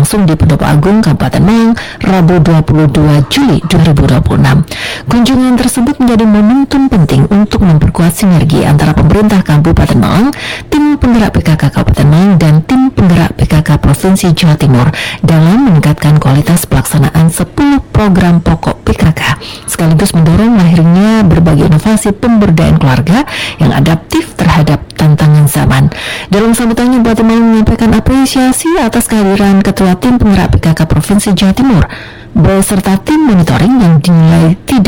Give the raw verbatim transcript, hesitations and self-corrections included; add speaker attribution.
Speaker 1: berlangsung di Pendopo Agung, Kabupaten Malang, Rabu dua puluh dua Juli dua ribu dua puluh enam. Kunjungan tersebut menjadi momentum penting untuk memperkuat sinergi antara pemerintah Kabupaten Malang, tim penggerak P K K Kabupaten Malang, dan tim penggerak P K K Provinsi Jawa Timur dalam meningkatkan kualitas pelaksanaan sepuluh program pokok P K K, sekaligus mendorong lahirnya berbagai inovasi pemberdayaan keluarga yang adaptif terhadap tantangan zaman. Dalam sambutannya, Bupati Malang menyampaikan apresiasi atas kehadiran Ketua Tim Penggerak P K K Provinsi Jawa Timur beserta tim monitoring yang dinilai tidak